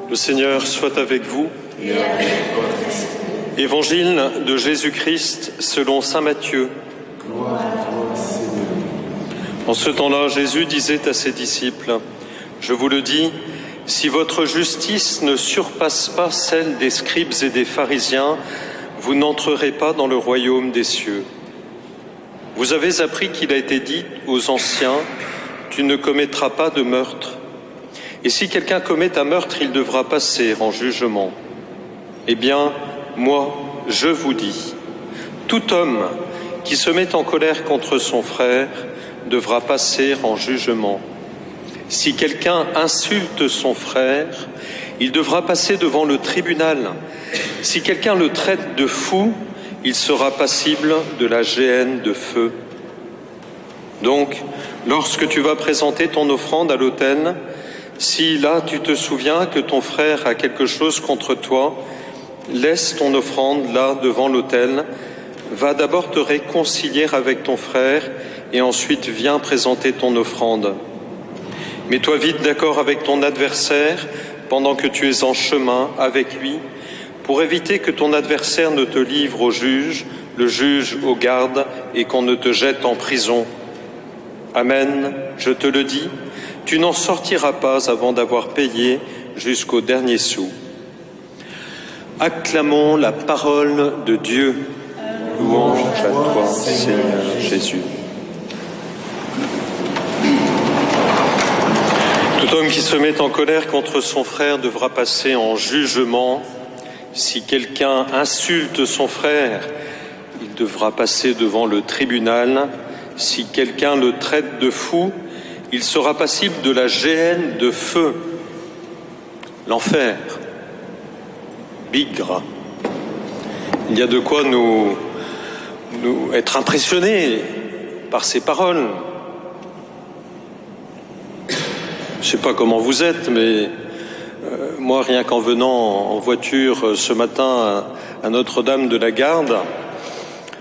Le Seigneur soit avec vous. Et avec votre esprit. Évangile de Jésus-Christ selon saint Matthieu. Gloire à toi, Seigneur. En ce temps-là, Jésus disait à ses disciples, « Je vous le dis, si votre justice ne surpasse pas celle des scribes et des pharisiens, vous n'entrerez pas dans le royaume des cieux. Vous avez appris qu'il a été dit aux anciens, « Tu ne commettras pas de meurtre. » Et si quelqu'un commet un meurtre, il devra passer en jugement. Eh bien, moi, je vous dis, tout homme qui se met en colère contre son frère devra passer en jugement. Si quelqu'un insulte son frère, il devra passer devant le tribunal. Si quelqu'un le traite de fou, il sera passible de la géhenne de feu. Donc, lorsque tu vas présenter ton offrande à l'autel, si là tu te souviens que ton frère a quelque chose contre toi, laisse ton offrande là devant l'autel, va d'abord te réconcilier avec ton frère et ensuite viens présenter ton offrande. Mets-toi vite d'accord avec ton adversaire pendant que tu es en chemin avec lui, pour éviter que ton adversaire ne te livre au juge, le juge au garde et qu'on ne te jette en prison. Amen, je te le dis, tu n'en sortiras pas avant d'avoir payé jusqu'au dernier sou. Acclamons la parole de Dieu. Louange à toi, Seigneur Jésus. Tout homme qui se met en colère contre son frère devra passer en jugement. Si quelqu'un insulte son frère, il devra passer devant le tribunal. Si quelqu'un le traite de fou, il sera passible de la géhenne de feu, l'enfer. Bigre. Il y a de quoi nous être impressionnés par ces paroles. Je ne sais pas comment vous êtes, mais moi, rien qu'en venant en voiture ce matin à Notre-Dame de la Garde,